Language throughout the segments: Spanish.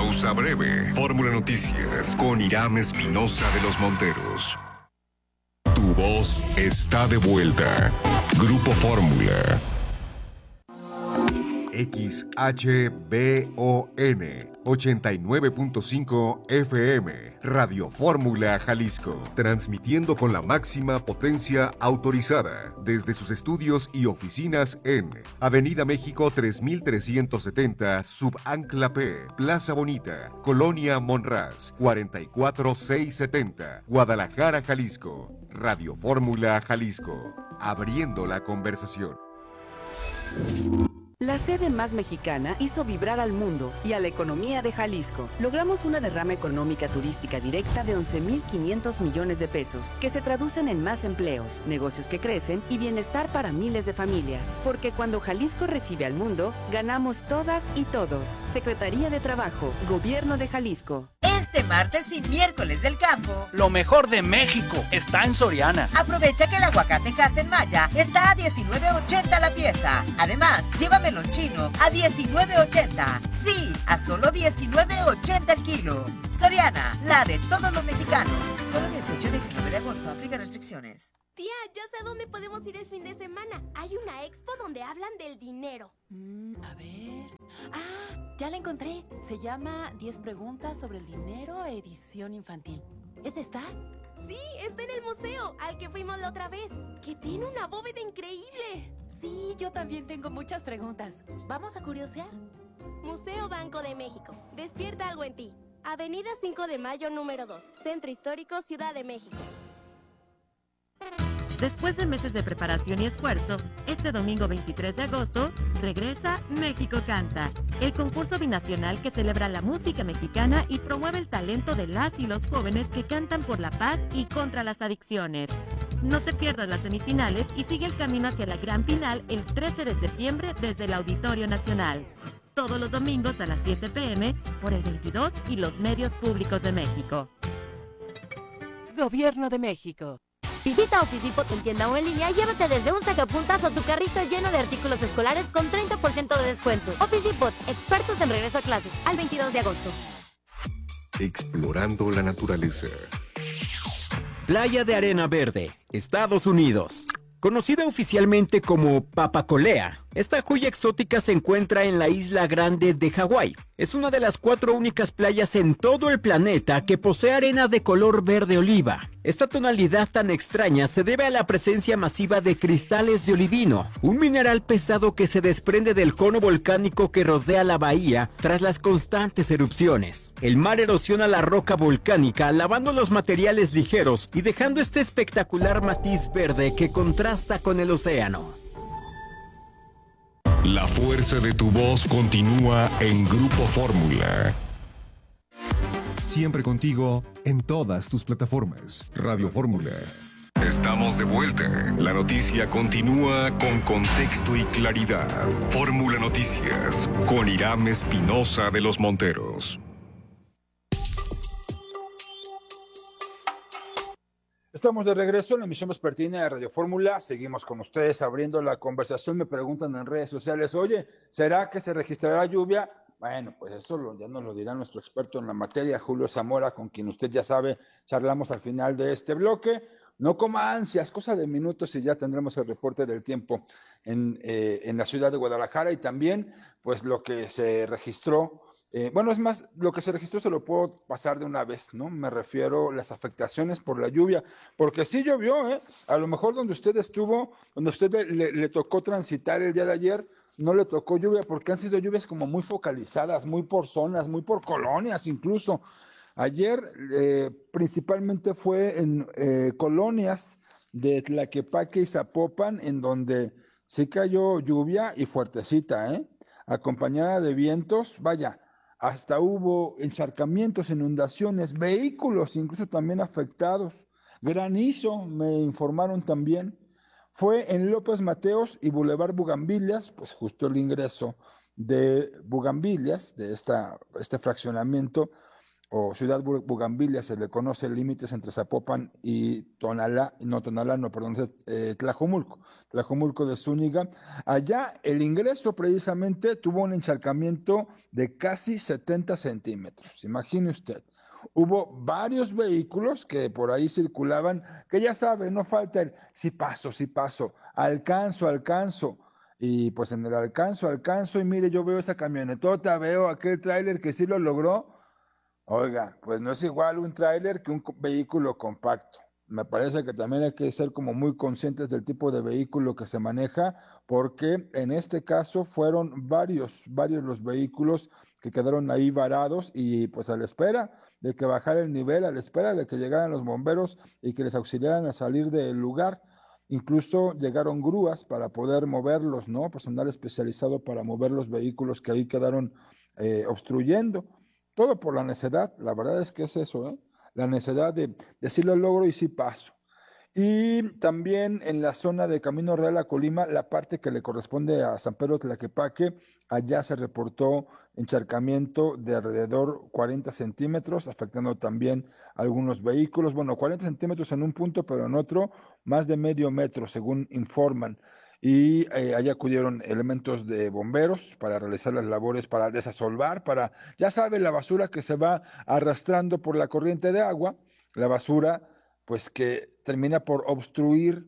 Pausa breve. Fórmula Noticias con Irán Espinosa de los Monteros. Tu voz está de vuelta. Grupo Fórmula. XHBON 89.5 FM, Radio Fórmula Jalisco, transmitiendo con la máxima potencia autorizada desde sus estudios y oficinas en Avenida México 3370, Subancla P, Plaza Bonita, Colonia Monraz, 44670, Guadalajara, Jalisco. Radio Fórmula Jalisco, abriendo la conversación. La sede más mexicana hizo vibrar al mundo y a la economía de Jalisco. Logramos una derrama económica turística directa de 11,500 millones de pesos, que se traducen en más empleos, negocios que crecen y bienestar para miles de familias. Porque cuando Jalisco recibe al mundo, ganamos todas y todos. Secretaría de Trabajo, Gobierno de Jalisco. Este martes y miércoles del campo, lo mejor de México está en Soriana. Aprovecha que el aguacate en Maya está a $19.80 la pieza. Además, llévame melón chino a $19.80. Sí, a solo $19.80 el kilo. Soriana, la de todos los mexicanos. Solo 18 y 19 de agosto. Aplica restricciones. Tía, ya sé a dónde podemos ir el fin de semana. Hay una expo donde hablan del dinero. A ver... Ah, ya la encontré. Se llama 10 preguntas sobre el dinero, edición infantil. ¿Es esta? Sí, está en el museo, al que fuimos la otra vez, que tiene una bóveda increíble. Sí, yo también tengo muchas preguntas. ¿Vamos a curiosear? Museo Banco de México. Despierta algo en ti. Avenida 5 de Mayo, número 2. Centro Histórico, Ciudad de México. Después de meses de preparación y esfuerzo, este domingo 23 de agosto regresa México Canta, el concurso binacional que celebra la música mexicana y promueve el talento de las y los jóvenes que cantan por la paz y contra las adicciones. No te pierdas las semifinales y sigue el camino hacia la gran final el 13 de septiembre desde el Auditorio Nacional. Todos los domingos a las 7 p.m. por el 22 y los medios públicos de México. Gobierno de México. Visita Office Depot en tienda o en línea y llévate desde un sacapuntas o tu carrito lleno de artículos escolares con 30% de descuento. Office Depot, expertos en regreso a clases, al 22 de agosto. Explorando la naturaleza. Playa de Arena Verde, Estados Unidos. Conocida oficialmente como Papacolea, esta joya exótica se encuentra en la Isla Grande de Hawái. Es una de las 4 únicas playas en todo el planeta que posee arena de color verde oliva. Esta tonalidad tan extraña se debe a la presencia masiva de cristales de olivino, un mineral pesado que se desprende del cono volcánico que rodea la bahía tras las constantes erupciones. El mar erosiona la roca volcánica, lavando los materiales ligeros y dejando este espectacular matiz verde que contrasta con el océano. La fuerza de tu voz continúa en Grupo Fórmula. Siempre contigo en todas tus plataformas. Radio Fórmula. Estamos de vuelta. La noticia continúa con contexto y claridad. Fórmula Noticias con Irán Espinosa de los Monteros. Estamos de regreso en la emisión vespertina de Radio Fórmula. Seguimos con ustedes abriendo la conversación. Me preguntan en redes sociales, oye, ¿será que se registrará lluvia? Bueno, pues eso ya nos lo dirá nuestro experto en la materia, Julio Zamora, con quien usted ya sabe, charlamos al final de este bloque. No coma ansias, cosa de minutos y ya tendremos el reporte del tiempo en la ciudad de Guadalajara y también pues lo que se registró. Bueno, es más, lo que se registró se lo puedo pasar de una vez, ¿no? Me refiero a las afectaciones por la lluvia, porque sí llovió, ¿eh? A lo mejor donde usted estuvo, donde usted le tocó transitar el día de ayer, no le tocó lluvia, porque han sido lluvias como muy focalizadas, muy por zonas, muy por colonias incluso. Ayer principalmente fue en colonias de Tlaquepaque y Zapopan, en donde sí cayó lluvia y fuertecita, acompañada de vientos, vaya, hasta hubo encharcamientos, inundaciones, vehículos incluso también afectados, granizo, me informaron también. Fue en López Mateos y Boulevard Bugambilias, pues justo el ingreso de Bugambilias, de este fraccionamiento, o Ciudad Bugambilia, se le conoce límites entre Zapopan y Tlajomulco de Zúñiga. Allá el ingreso precisamente tuvo un encharcamiento de casi 70 centímetros, imagine usted. Hubo varios vehículos que por ahí circulaban, que ya sabe, no falta el sí paso, alcanzo. Y pues en el alcanzo, y mire, yo veo esa camionetota, veo aquel tráiler que sí lo logró. Oiga, pues no es igual un tráiler que un vehículo compacto. Me parece que también hay que ser como muy conscientes del tipo de vehículo que se maneja, porque en este caso fueron varios los vehículos que quedaron ahí varados y pues a la espera de que bajara el nivel, a la espera de que llegaran los bomberos y que les auxiliaran a salir del lugar. Incluso llegaron grúas para poder moverlos, ¿no? Personal especializado para mover los vehículos que ahí quedaron obstruyendo. Todo por la necedad, la verdad es que es eso, ¿eh? La necedad de sí lo logro y sí paso. Y también en la zona de Camino Real a Colima, la parte que le corresponde a San Pedro Tlaquepaque, allá se reportó encharcamiento de alrededor 40 centímetros, afectando también algunos vehículos. Bueno, 40 centímetros en un punto, pero en otro más de medio metro, según informan. Y allá acudieron elementos de bomberos para realizar las labores, para desasolvar, para, ya sabe, la basura que se va arrastrando por la corriente de agua, la basura pues que termina por obstruir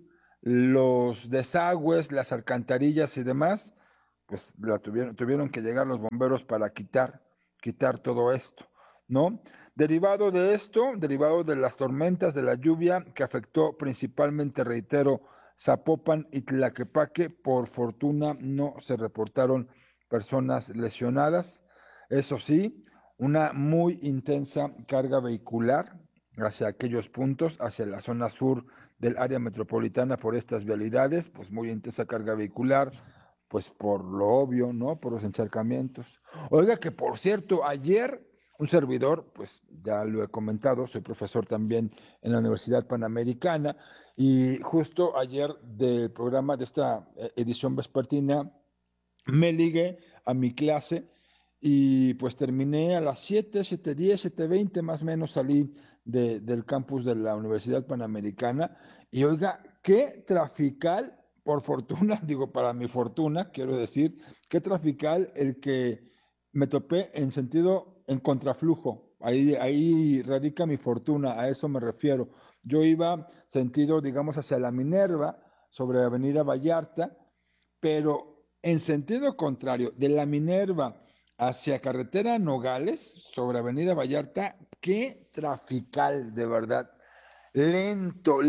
los desagües, las alcantarillas y demás, pues tuvieron que llegar los bomberos para quitar todo esto, ¿no? Derivado de esto, derivado de las tormentas, de la lluvia que afectó principalmente, reitero, Zapopan y Tlaquepaque, por fortuna no se reportaron personas lesionadas. Eso sí, una muy intensa carga vehicular hacia aquellos puntos, hacia la zona sur del área metropolitana por estas vialidades, pues muy intensa carga vehicular, pues por lo obvio, ¿no? Por los encharcamientos. Oiga, que por cierto, ayer un servidor, pues ya lo he comentado, soy profesor también en la Universidad Panamericana, y justo ayer del programa de esta edición vespertina me ligué a mi clase y pues terminé a las 7:10, 7:20 más o menos salí del campus de la Universidad Panamericana y oiga, qué trafical, por fortuna, digo para mi fortuna, quiero decir, qué trafical el que me topé en contraflujo, ahí radica mi fortuna, a eso me refiero. Yo iba sentido, digamos, hacia la Minerva, sobre Avenida Vallarta, pero en sentido contrario, de la Minerva hacia carretera Nogales, sobre Avenida Vallarta, qué trafical, de verdad. Lento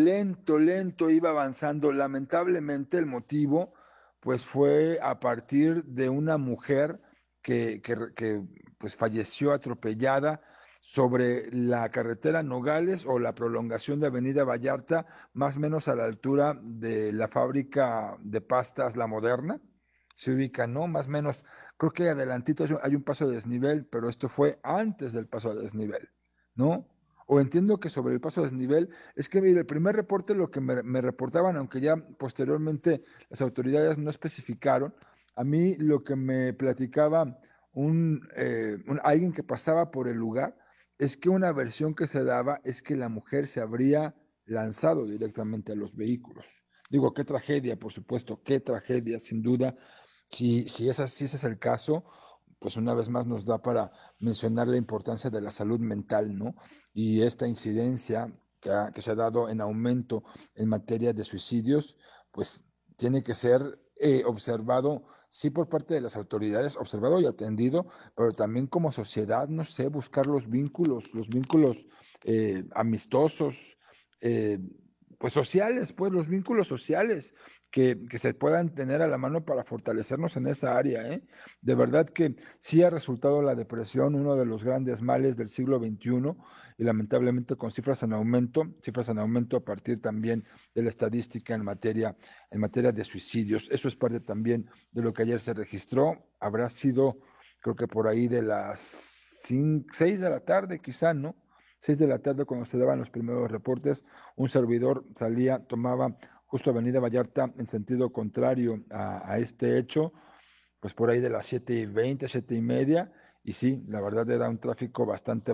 iba avanzando. Lamentablemente el motivo, pues fue a partir de una mujer que pues falleció atropellada sobre la carretera Nogales o la prolongación de Avenida Vallarta, más o menos a la altura de la fábrica de pastas La Moderna. Se ubica, ¿no? Más o menos, creo que adelantito hay un paso de desnivel, pero esto fue antes del paso de desnivel, ¿no? O entiendo que sobre el paso de desnivel, es que mire, el primer reporte, lo que me reportaban, aunque ya posteriormente las autoridades no especificaron, a mí lo que me platicaba alguien que pasaba por el lugar, es que una versión que se daba es que la mujer se habría lanzado directamente a los vehículos. Digo, qué tragedia, por supuesto, qué tragedia, sin duda. Si ese es el caso, pues una vez más nos da para mencionar la importancia de la salud mental, ¿no? Y esta incidencia que se ha dado en aumento en materia de suicidios, pues tiene que ser observado, sí, por parte de las autoridades, observado y atendido, pero también como sociedad, no sé, buscar los vínculos amistosos, pues sociales, pues los vínculos sociales que se puedan tener a la mano para fortalecernos en esa área, ¿eh? De verdad que sí ha resultado la depresión uno de los grandes males del siglo XXI y lamentablemente con cifras en aumento a partir también de la estadística en materia de suicidios. Eso es parte también de lo que ayer se registró. Habrá sido, creo que por ahí de las 6 de la tarde quizá, ¿no? 6 de la tarde cuando se daban los primeros reportes, un servidor tomaba justo Avenida Vallarta en sentido contrario a este hecho, pues por ahí de las 7:20, 7:30, Y sí, la verdad era un tráfico bastante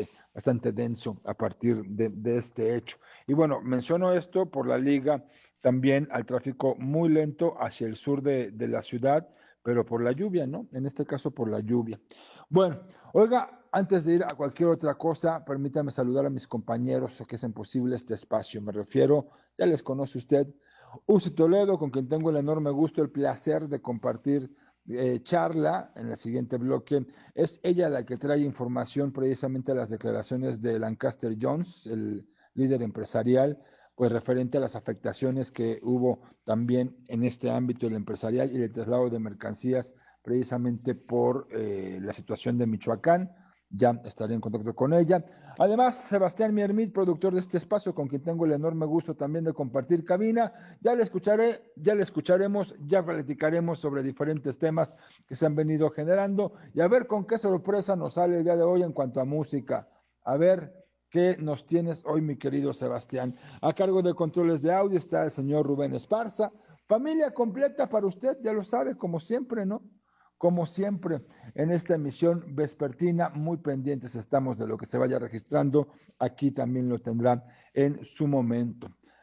denso a partir de este hecho. Y bueno, menciono esto por la liga también al tráfico muy lento hacia el sur de la ciudad, pero por la lluvia, ¿no? En este caso por la lluvia. Bueno, oiga, antes de ir a cualquier otra cosa, permítame saludar a mis compañeros que hacen posible este espacio. Me refiero, ya les conoce usted, Uzi Toledo, con quien tengo el enorme gusto, el placer de compartir charla en el siguiente bloque. Es ella la que trae información precisamente a las declaraciones de Lancaster Jones, el líder empresarial, pues referente a las afectaciones que hubo también en este ámbito del empresarial y el traslado de mercancías precisamente por la situación de Michoacán. Ya estaré en contacto con ella. Además, Sebastián Miermit, productor de este espacio, con quien tengo el enorme gusto también de compartir cabina. Ya le escucharemos, ya platicaremos sobre diferentes temas que se han venido generando y a ver con qué sorpresa nos sale el día de hoy en cuanto a música. A ver qué nos tienes hoy, mi querido Sebastián. A cargo de controles de audio está el señor Rubén Esparza. Familia completa para usted, ya lo sabe, como siempre, ¿no? Como siempre, en esta emisión vespertina, muy pendientes estamos de lo que se vaya registrando. Aquí también lo tendrán en su momento.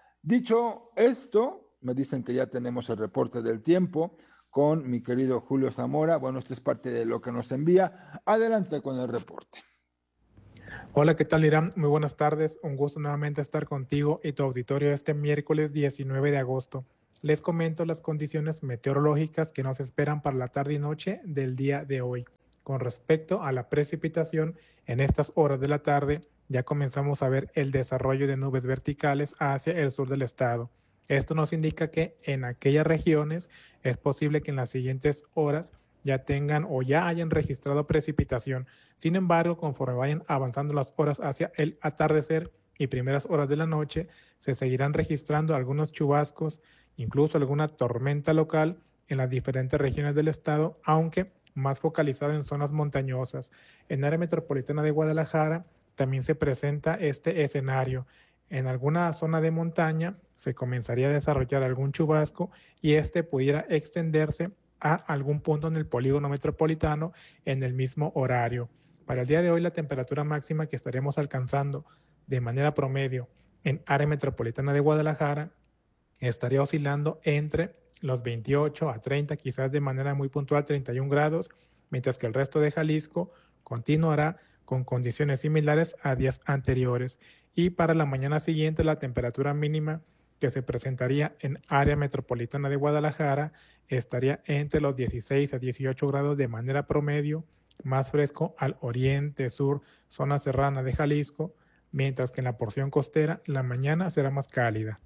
Dicho esto, me dicen que ya tenemos el reporte del tiempo con mi querido Julio Zamora. Bueno, esto es parte de lo que nos envía. Adelante con el reporte. Hola, ¿qué tal, Irán? Muy buenas tardes. Un gusto nuevamente estar contigo y tu auditorio este miércoles 19 de agosto. Les comento las condiciones meteorológicas que nos esperan para la tarde y noche del día de hoy. Con respecto a la precipitación, en estas horas de la tarde ya comenzamos a ver el desarrollo de nubes verticales hacia el sur del estado. Esto nos indica que en aquellas regiones es posible que en las siguientes horas ya tengan o ya hayan registrado precipitación. Sin embargo, conforme vayan avanzando las horas hacia el atardecer y primeras horas de la noche, se seguirán registrando algunos chubascos, incluso alguna tormenta local en las diferentes regiones del estado, aunque más focalizado en zonas montañosas. En área metropolitana de Guadalajara también se presenta este escenario. En alguna zona de montaña se comenzaría a desarrollar algún chubasco y este pudiera extenderse a algún punto en el polígono metropolitano en el mismo horario. Para el día de hoy, la temperatura máxima que estaremos alcanzando de manera promedio en área metropolitana de Guadalajara estaría oscilando entre los 28 a 30, quizás de manera muy puntual 31 grados, mientras que el resto de Jalisco continuará con condiciones similares a días anteriores. Y para la mañana siguiente, la temperatura mínima que se presentaría en área metropolitana de Guadalajara estaría entre los 16 a 18 grados de manera promedio, más fresco al oriente, sur, zona serrana de Jalisco, mientras que en la porción costera la mañana será más cálida.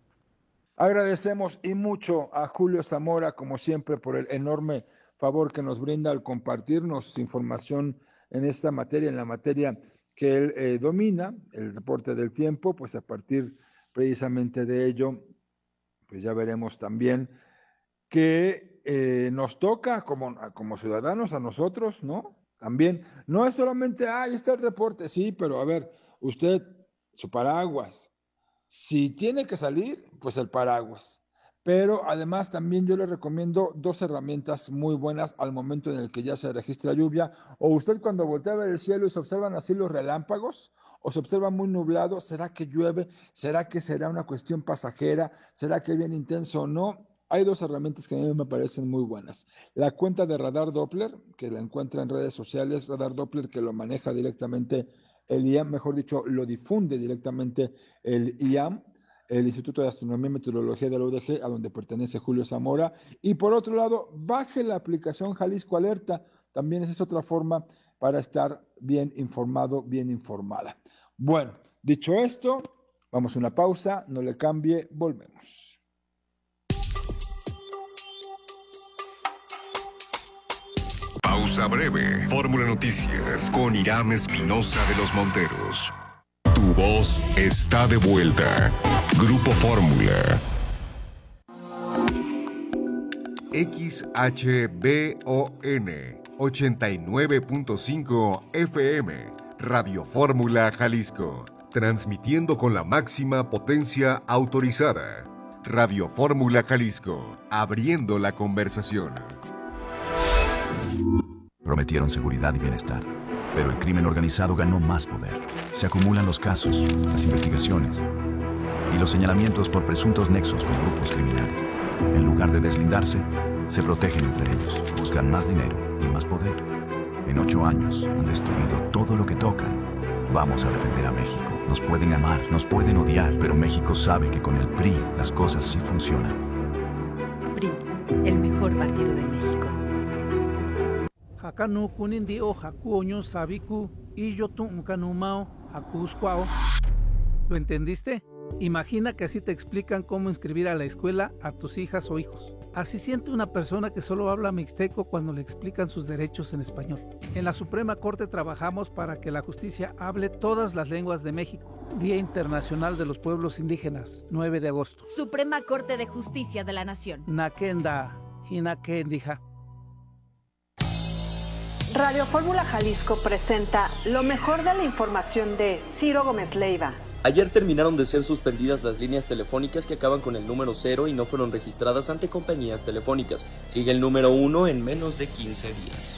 Agradecemos y mucho a Julio Zamora, como siempre, por el enorme favor que nos brinda al compartirnos información en esta materia, en la materia que él domina, el reporte del tiempo. Pues a partir precisamente de ello, pues ya veremos también que nos toca como ciudadanos a nosotros, ¿no? También, no es solamente, ahí está el reporte, sí, pero a ver, usted, su paraguas. Si tiene que salir, pues el paraguas. Pero además también yo le recomiendo dos herramientas muy buenas al momento en el que ya se registra lluvia. O usted cuando voltea a ver el cielo y se observan así los relámpagos, o se observa muy nublado, ¿será que llueve? ¿Será que será una cuestión pasajera? ¿Será que viene intenso o no? Hay dos herramientas que a mí me parecen muy buenas. La cuenta de Radar Doppler, que la encuentra en redes sociales, Radar Doppler, que lo maneja directamente el IAM, mejor dicho, lo difunde directamente el IAM, el Instituto de Astronomía y Meteorología de la UDG, a donde pertenece Julio Zamora. Y por otro lado, baje la aplicación Jalisco Alerta. También esa es otra forma para estar bien informado, bien informada. Bueno, dicho esto, vamos a una pausa, no le cambie, volvemos. Pausa breve. Fórmula Noticias con Irán Espinosa de los Monteros. Tu voz está de vuelta. Grupo Fórmula. XHBON 89.5 FM. Radio Fórmula Jalisco. Transmitiendo con la máxima potencia autorizada. Radio Fórmula Jalisco. Abriendo la conversación. Prometieron seguridad y bienestar. Pero el crimen organizado ganó más poder. Se acumulan los casos, las investigaciones y los señalamientos por presuntos nexos con grupos criminales. En lugar de deslindarse, se protegen entre ellos. Buscan más dinero y más poder. En 8 años han destruido todo lo que tocan. Vamos a defender a México. Nos pueden amar, nos pueden odiar, pero México sabe que con el PRI las cosas sí funcionan. PRI, el mejor partido de México. Hakanu kunindi o hakuoño sabiku y yo tuncanumao hakuscuao. ¿Lo entendiste? Imagina que así te explican cómo inscribir a la escuela a tus hijas o hijos. Así siente una persona que solo habla mixteco cuando le explican sus derechos en español. En la Suprema Corte trabajamos para que la justicia hable todas las lenguas de México. Día Internacional de los Pueblos Indígenas, 9 de agosto. Suprema Corte de Justicia de la Nación. Nakenda, Hinakendija. Radio Fórmula Jalisco presenta lo mejor de la información de Ciro Gómez Leiva. Ayer terminaron de ser suspendidas las líneas telefónicas que acaban con el número 0 y no fueron registradas ante compañías telefónicas. Sigue el número 1 en menos de 15 días.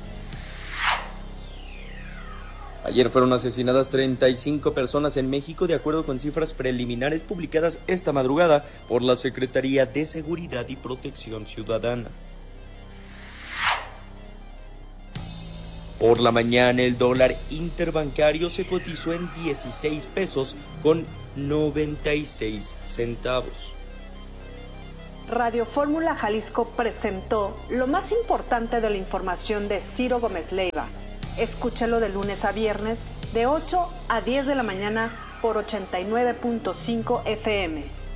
Ayer fueron asesinadas 35 personas en México de acuerdo con cifras preliminares publicadas esta madrugada por la Secretaría de Seguridad y Protección Ciudadana. Por la mañana el dólar interbancario se cotizó en 16 pesos con 96 centavos. Radio Fórmula Jalisco presentó lo más importante de la información de Ciro Gómez Leiva. Escúchalo de lunes a viernes de 8 a 10 de la mañana por 89.5 FM.